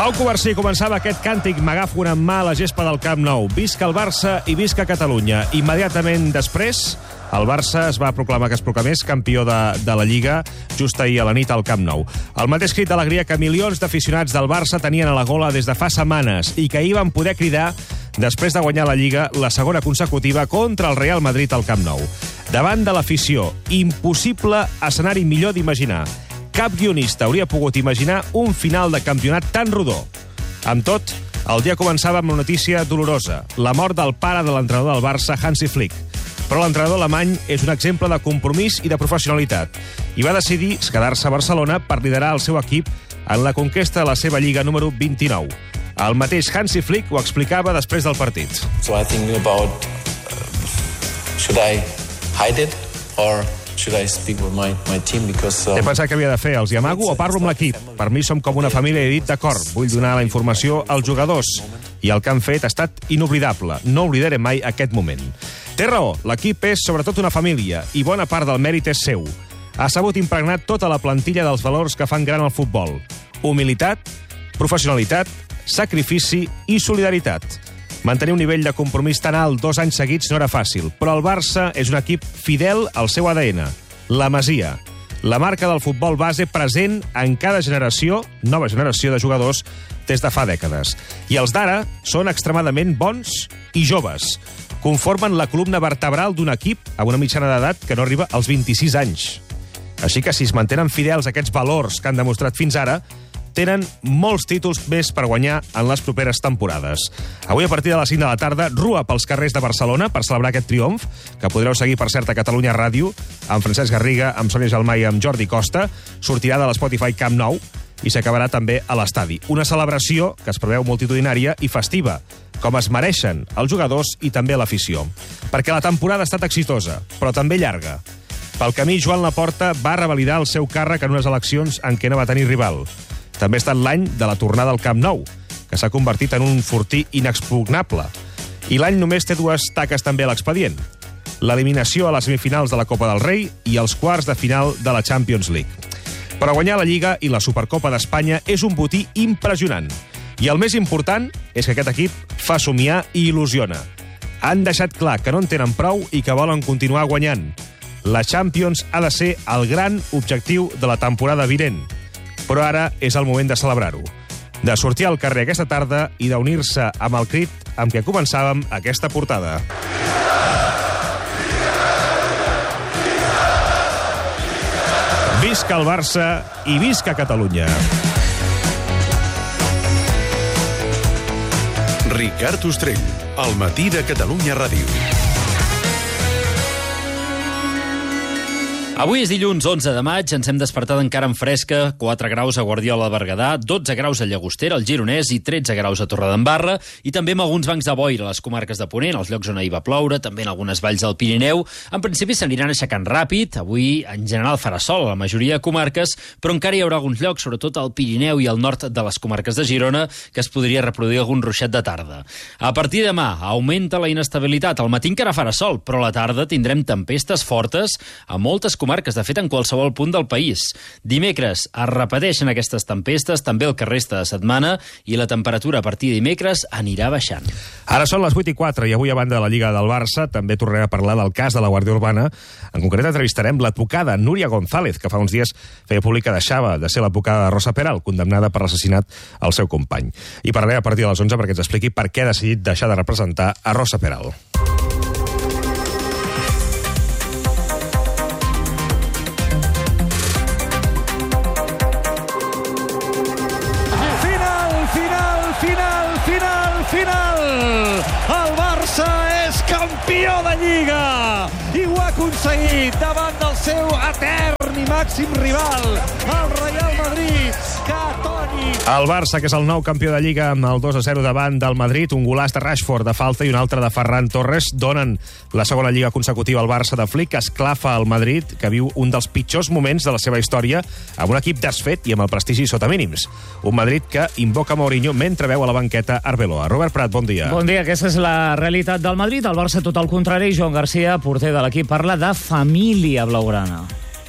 Pau Covarsí començava aquest càntic megàfon en mà a la gespa del Camp Nou. Visca el Barça i visca Catalunya. Immediatament després, el Barça es va proclamar que es proclamés campió de la Lliga just ahir a la nit al Camp Nou. El mateix crit d'alegria que milions d'aficionats del Barça tenien a la gola des de fa setmanes i que ahir van poder cridar després de guanyar la Lliga, la segona consecutiva, contra el Real Madrid al Camp Nou. Davant de l'afició, impossible escenari millor d'imaginar. Cap guionista hauria pogut imaginar un final de campionat tan rodó. Amb tot, el dia començava amb una notícia dolorosa, la mort del pare de l'entrenador del Barça, Hansi Flick. Però l'entrenador alemany és un exemple de compromís i de professionalitat i va decidir quedar-se a Barcelona per liderar el seu equip en la conquesta de la seva Lliga número 29. El mateix Hansi Flick ho explicava després del partit. So I think about should I hide it or should I speak with my team because He pensat que havia de fer, els hi amago o parlo amb l'equip. Per mi som com una família i he dit d'acord, vull donar la informació als jugadors i el que han fet ha estat inoblidable. No oblidaré mai aquest moment. Té raó, l'equip és sobretot una família i bona part del mèrit és seu. Ha sabut impregnar tota la plantilla dels valors que fan gran el futbol. Humilitat, professionalitat, sacrifici i solidaritat. Mantenir un nivell de compromís tan alt 2 anys seguits no era fàcil, però el Barça és un equip fidel al seu ADN, la Masia, la marca del futbol base present en cada generació, nova generació de jugadors, des de fa dècades. I els d'ara són extremadament bons i joves. Conformen la columna vertebral d'un equip amb una mitjana d'edat que no arriba als 26 anys. Així que si es mantenen fidels a aquests valors que han demostrat fins ara, tenen molts títols més per guanyar en les properes temporades. Avui, a partir de les 5 de la tarda, rua pels carrers de Barcelona per celebrar aquest triomf, que podreu seguir, per cert, a Catalunya Ràdio, amb Francesc Garriga, amb Sònia Gelmà i amb Jordi Costa. Sortirà de l'Spotify Camp Nou i s'acabarà també a l'estadi. Una celebració que es preveu multitudinària i festiva, com es mereixen els jugadors i també l'afició. Perquè la temporada ha estat exitosa, però també llarga. Pel camí, Joan Laporta va revalidar el seu càrrec en unes eleccions en què no va tenir rival. També ha estat l'any de la tornada al Camp Nou, que s'ha convertit en un fortí inexpugnable. I l'any només té 2 taques també a l'expedient. L'eliminació a les semifinals de la Copa del Rei i els quarts de final de la Champions League. Però guanyar la Lliga i la Supercopa d'Espanya és un botí impressionant. I el més important és que aquest equip fa somiar i il·lusiona. Han deixat clar que no en tenen prou i que volen continuar guanyant. La Champions ha de ser el gran objectiu de la temporada vinent. Però ara és el moment de celebrar-ho, de sortir al carrer aquesta tarda i d'unir-se amb el crit amb què començàvem aquesta portada. Visca el Barça i visca Catalunya. Ricard Ostrell, al matí de Catalunya Ràdio. Avui és dilluns 11 de maig, ens hem despertat encara en fresca, 4 graus a Guardiola de Berguedà, 12 graus a Llagostera, al Gironès, i 13 graus a Torredembarra, i també amb alguns bancs de boira a les comarques de Ponent, als llocs on ahir va ploure, també en algunes valls del Pirineu. En principi s'aniran aixecant ràpid, avui en general farà sol a la majoria de comarques, però encara hi haurà alguns llocs, sobretot al Pirineu i al nord de les comarques de Girona, que es podria reproduir algun ruixat de tarda. A partir de demà augmenta la inestabilitat, al matí encara farà sol, però a la tarda tindrem tempestes fortes a moltes comarques, de fet en qualsevol punt del país. Dimecres es repeteixen aquestes tempestes, també el que resta de setmana, i la temperatura a partir de dimecres anirà baixant. Ara són les 8:04 i avui, a banda de la Lliga del Barça, també tornarem a parlar del cas de la Guàrdia Urbana. En concret, entrevistarem l'advocada Núria González, que fa uns dies feia públic que deixava de ser l'advocada de Rosa Peral, condemnada per l'assassinat al seu company. I parlarem a partir de les 11 perquè ens expliqui per què ha decidit deixar de representar a Rosa Peral. Final! El Barça és campió de Lliga i ho ha aconseguit davant del seu etern i màxim rival, el Real Madrid, que atònit. El Barça, que és el nou campió de Lliga amb el 2-0 davant del Madrid, un golaç de Rashford de falta i un altre de Ferran Torres, donen la segona Lliga consecutiva al Barça de Flick, que esclafa el Madrid, que viu un dels pitjors moments de la seva història, amb un equip desfet i amb el prestigi sota mínims. Un Madrid que invoca Mourinho mentre veu a la banqueta Arbeloa. Robert Prat, bon dia. Bon dia, aquesta és la realitat del Madrid. El Barça tot el contrari. Joan Garcia, porter de l'equip, parla de família blaugrana.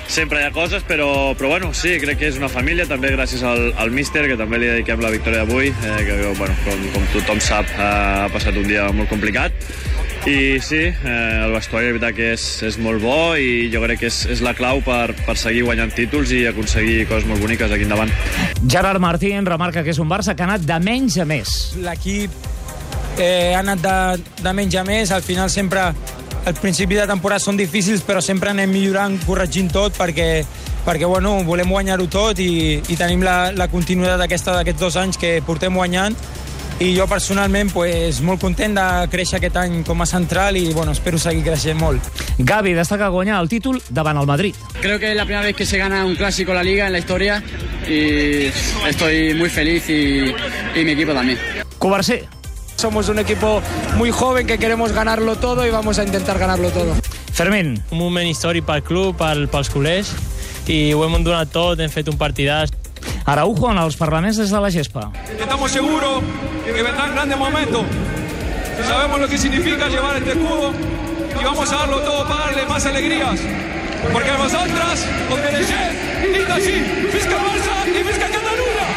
sempre hi ha coses, però bueno, sí, crec que és una família, també gràcies al míster, que també li dediquem la victòria d'avui, que bueno, com tothom sap, ha passat un dia molt complicat. I sí, el vestuari, la veritat que és molt bo, i jo crec que és la clau per seguir guanyant títols i aconseguir coses molt boniques aquí endavant. Gerard Martín remarca que és un Barça que ha anat de menys a més. L'equip ha anat de menys a més. Al final sempre, al principi de temporada són difícils, però sempre anem millorant, corregint tot, perquè bueno, volem guanyar-ho tot i tenim la continuïtat d'aquests 2 anys que portem guanyant. I jo personalment molt content de créixer aquest any com a central i bueno, espero seguir creixent molt. Gavi destaca guanyar el títol davant el Madrid. Creo que es la primera vez que se gana un clásico en la Liga en la historia y estoy muy feliz y mi equipo también. Covarsé. Somos un equipo muy joven que queremos ganarlo todo y vamos a intentar ganarlo todo. Fermín. Un moment històric pel club, pels culers, i ho hem donat tot, hem fet un partidàs. Araujo en els parlaments des de la gespa. Estamos seguros que vendrán grandes momentos. Sabemos lo que significa llevar este escudo y vamos a darlo todo para darle más alegrías. Porque vosotras os merecéis ir així. Visca Barça i visca Catalunya!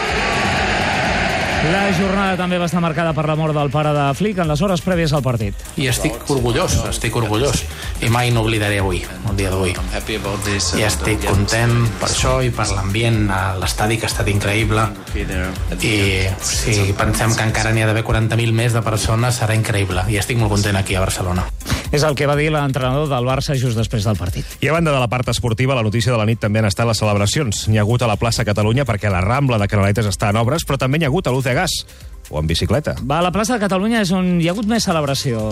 La jornada també va estar marcada per la mort del pare de Flick en les hores prèvies al partit. I estic orgullós. I mai no oblidaré avui, el dia d'avui. I estic content per això i per l'ambient a l'estadi, que ha estat increïble. I si pensem que encara n'hi ha d'haver 40.000 més de persones, serà increïble. I estic molt content aquí a Barcelona. És el que va dir l'entrenador del Barça just després del partit. I a banda de la part esportiva, la notícia de la nit també han estat les celebracions. N'hi ha hagut a la plaça Catalunya perquè la Rambla de Canaletes està en obres, però també n'hi ha hagut a l'Uz de Gas, o en bicicleta. Va, a la plaça de Catalunya és on hi ha hagut més celebració.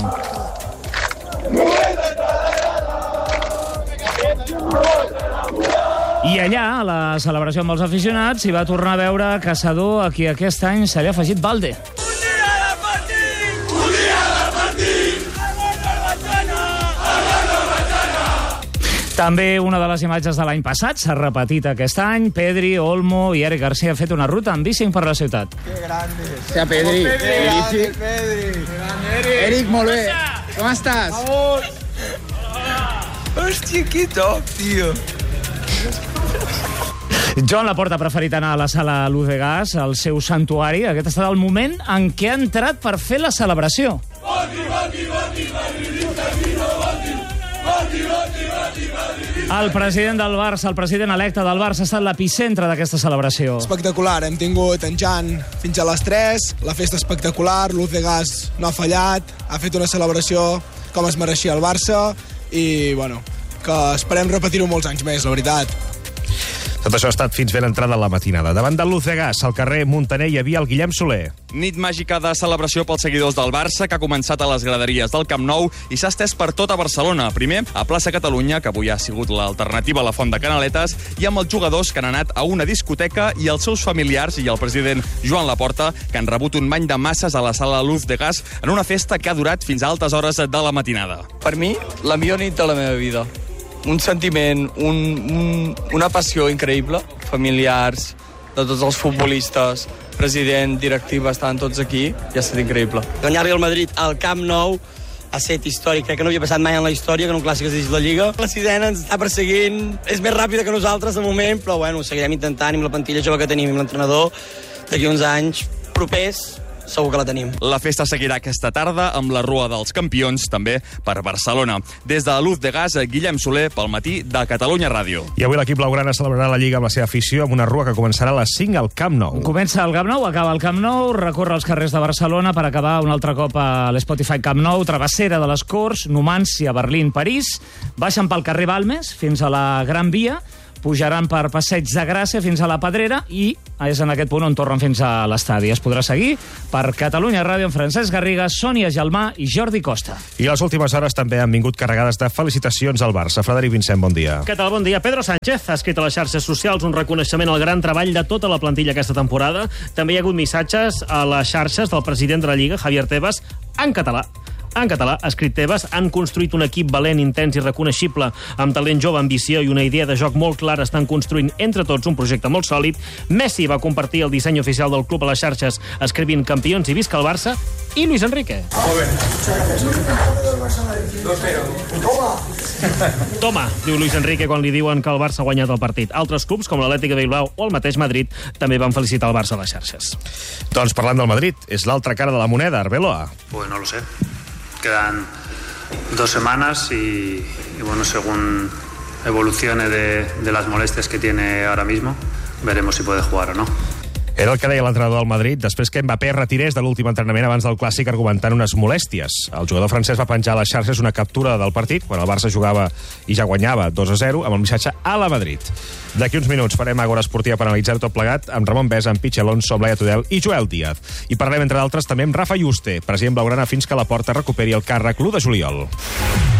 I allà, a la celebració amb els aficionats, s'hi va tornar a veure Caçador, a qui aquest any se li ha afegit Valde. També una de les imatges de l'any passat s'ha repetit aquest any. Pedri, Olmo i Eric García han fet una ruta amb bici per la ciutat. Que grande. Sea Pedri. Pedri. Eric, molt bé. Com estàs? Vamos. Hòstia, que top, tio. Joan Laporta ha preferit anar a la sala Luz de Gas, al seu santuari. Aquest ha estat el moment en què ha entrat per fer la celebració. El president del Barça, el president electe del Barça, ha estat l'epicentre d'aquesta celebració. Espectacular, hem tingut en Jan fins a les 3, la festa espectacular, Luz de Gas no ha fallat, ha fet una celebració com es mereixia el Barça i, bueno, que esperem repetir-ho molts anys més, la veritat. Tot això ha estat fins ben entrada a la matinada. Davant del Luz de Gas, al carrer Muntaner, hi havia el Guillem Soler. Nit màgica de celebració pels seguidors del Barça, que ha començat a les graderies del Camp Nou i s'ha estès per tota Barcelona. Primer, a plaça Catalunya, que avui ha sigut l'alternativa a la Font de Canaletes, i amb els jugadors que han anat a una discoteca i els seus familiars i el president Joan Laporta, que han rebut un bany de masses a la sala Luz de Gas en una festa que ha durat fins a altes hores de la matinada. Per mi, la millor nit de la meva vida. Un sentiment, una passió increïble, familiars, de tots els futbolistes, president, directiva, estaven tots aquí, i ha estat increïble. Guanyar-li al Madrid al Camp Nou ha estat històric, crec que no havia passat mai en la història que en un clàssic es digui la Lliga. La sisena ens està perseguint, és més ràpida que nosaltres de moment, però bueno, seguirem intentant amb la plantilla jove que tenim i amb l'entrenador, d'aquí uns anys propers, segur que la tenim. La festa seguirà aquesta tarda amb la Rua dels Campions, també per Barcelona. Des de Luz de Gas, Guillem Soler, pel matí de Catalunya Ràdio. I avui l'equip blaugrana celebrarà la Lliga amb la seva afició amb una rua que començarà a les 5 al Camp Nou. Comença al Camp Nou, acaba al Camp Nou, recorre els carrers de Barcelona per acabar un altre cop a l'Spotify Camp Nou, travessera de les Corts, Numància, Berlín, París, baixen pel carrer Balmes fins a la Gran Via, pujaran per Passeig de Gràcia fins a la Pedrera i és en aquest punt on tornen fins a l'estadi. Es podrà seguir per Catalunya Ràdio amb Francesc Garriga, Sònia Gelmà i Jordi Costa. I les últimes hores també han vingut carregades de felicitacions al Barça. Frederic Vincent, bon dia. Què tal? Bon dia. Pedro Sánchez ha escrit a les xarxes socials un reconeixement al gran treball de tota la plantilla aquesta temporada. També hi ha hagut missatges a les xarxes del president de la Lliga, Javier Tebas, en català. En català, ha escrit Tebas, han construït un equip valent, intens i reconeixible, amb talent jove, ambició i una idea de joc molt clara. Estan construint entre tots un projecte molt sòlid. Messi va compartir el disseny oficial del club a les xarxes, escrivint campions i visca el Barça, i Luis Enrique. Muchas gracias. 2-0. Toma. Toma, diu Luis Enrique quan li diuen que el Barça ha guanyat el partit. Altres clubs, com l'Atlètic de Bilbao o el mateix Madrid, també van felicitar el Barça a les xarxes. Doncs parlant del Madrid, és l'altra cara de la moneda, Arbeloa. Pues no lo sé. Quedan 2 semanas y bueno, según evolucione de las molestias que tiene ahora mismo, veremos si puede jugar o no. Era el que deia l'entrenador del Madrid després que Mbappé retirés de l'últim entrenament abans del Clàssic argumentant unes molèsties. El jugador francès va penjar a les xarxes una captura del partit quan el Barça jugava i ja guanyava 2-0 amb el missatge a la Madrid. D'aquí uns minuts farem Agora Esportiva per analitzar-ho tot plegat amb Ramon Besa, amb Pichi Alonso, amb Laia Tudel i Joel Díaz. I parlem, entre d'altres, també amb Rafa Yuste, president blaugrana fins que la Porta recuperi el càrrec l'1 de juliol.